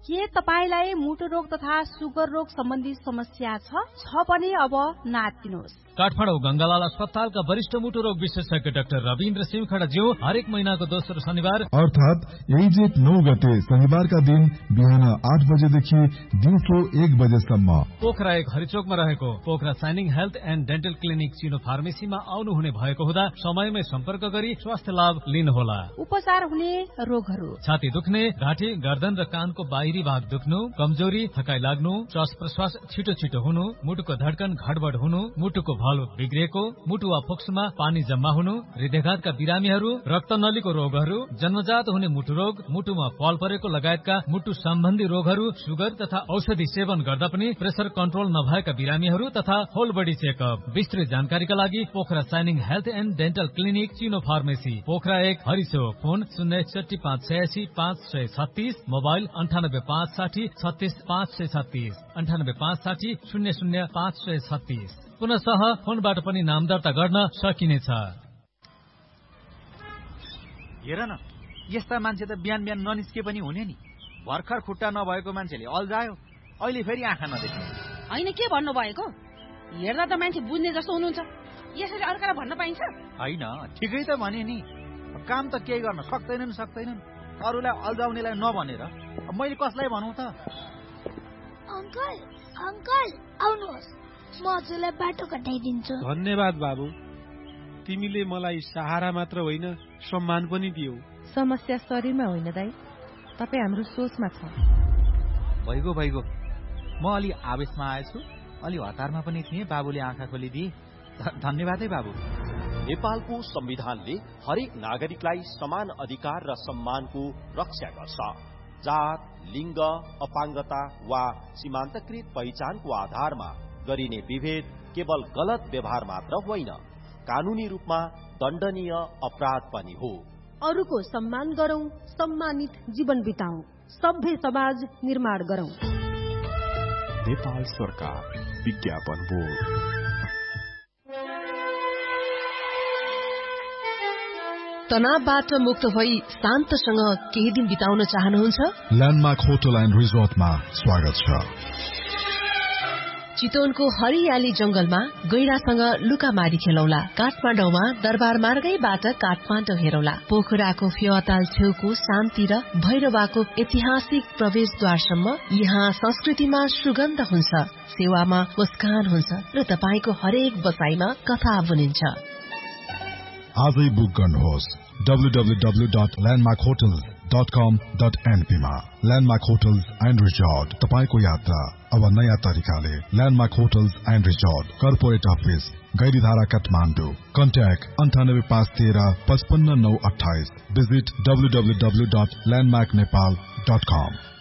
के तपाईलाई मुटु रोग तथा सुगर रोग सम्बन्धी समस्या छ भने अब नातिनुहोस्। काठमाडौँ गंगालाल अस्पतालका वरिष्ठ मुटु रोग विशेषज्ञ डाक्टर रविन्द्र सिंहखडाज्यू हरेक महिनाको दोस्रो शनिबार अर्थात 9 गते शनिबारका दिन बिहान 8 बजेदेखि दिउँसो 1 बजेसम्म पोखरा 1 हरिचोकमा रहेको Pokhara shining health and dental clinic चिनो फार्मेसीमा आउनुहुने भएको हुँदा समयमै सम्पर्क गरी स्वास्थ्य लाभ लिनुहोला। उपचार हुने रोगहरू: छाती दुख्ने, घाँटी, गर्दन र कानको बाहिरी भाग दुख्नु, कमजोरी, थकाइ लाग्नु, श्वास प्रश्वास छिटो छिटो हुनु, मुटुको धड्कन घडबड हुनु, मुटुको भल्भ बिग्रिएको, मुटु वा फोक्सोमा पानी जम्मा हुनु, हृदयघातका बिरामीहरू, रक्तनलीको रोगहरू, जन्मजात हुने मुटु रोग, मुटुमा पाल परेको लगायतका मुटु सम्बन्धी रोगहरू, सुगर तथा औषधि सेवन गर्दा पनि प्रेसर कन्ट्रोल नभएका बिरामीहरू तथा होल बडी चेकअप। विस्तृत जानकारीका लागि Pokhara shining health and dental clinic चिनो फार्मेसी, पोखरा 1 हरिचोक। Phone 061 586 536, mobile 98 560 36 536, 98 560 00 536। पुनः फोनबाट पनि नाम दर्ता गर्न सकिनेछ। हेर न, यस्ता मान्छे त बिहान बिहान ननिस्के पनि हुने नि। भर्खर खुट्टा नभएको मान्छेले अल्झायो, अहिले फेरि आँखा नदेख्ने। होइन, के भन्नु भएको? हेर्दा त मान्छे बुझ्ने जस्तो हुनुहुन्छ, यसरी अर्कालाई भन्न पाइन्छ? होइन, ठिकै त भने नि। काम त केही गर्न सक्दैनन्, अरूलाई अल्झाउनेलाई नभनेर मैले कसलाई भनौँ त? अंकल आउनुहोस्, म हजुरलाई बाटो कटाइदिन्छु। धन्यवाद बाबु, तिमीले मलाई सहारा मात्र होइन सम्मान पनि दियौ। समस्या शरीरमा होइन दाइ, तपाईँ हाम्रो सोचमा छ। भइगयो, म अलि आवेशमा आएछु, अलि हतारमा पनि थिएँ। बाबुले आँखा खोलिदिए, धन्यवाद है बाबु। नेपालको संविधानले हरेक नागरिकलाई समान अधिकार र सम्मानको रक्षा गर्छ। जात, लिङ्ग, अपाङ्गता वा सीमान्तकृत पहिचानको आधारमा गरिने विभेद केवल गलत व्यवहार मात्र होइन, कानूनी रूपमा दण्डनीय अपराध पनि हो। अरूको सम्मान गरौं, सम्मानित जीवन बिताउँ, सभ्य समाज निर्माण गरौं। नेपाल सरकार, विज्ञापन बोर्ड। तनावबाट मुक्त भई शान्तसँग केही दिन बिताउन चाहनुहुन्छ? ल्यान्डमार्क होटल एन्ड रिजोर्टमा स्वागत छ। चितवनको हरियाली जंगलमा गैरासँग लुकामारी खेलौला। काठमाडौँमा दरबार मार्गैबाट काठमाडौँ हेरौला। पोखराको फेवाताल छेउको शान्ति र भैरवाको ऐतिहासिक प्रवेशद्वारसम्म यहाँ संस्कृतिमा सुगन्ध हुन्छ, सेवामा मुस्कान हुन्छ र तपाईको हरेक बसाइमा कथा बुनिन्छ। आजै बुक गर्नुहोस् www.landmarkhotels.com.np मा। ल्यान्डमार्क होटल्स एन्ड रिजोर्ट, तपाईको यात्रा अब नयाँ तरिकाले। Landmark hotels and resort, corporate office, Gairidhara, Kathmandu. Contact 98 513 55 928। Visit www.landmarknepal.com।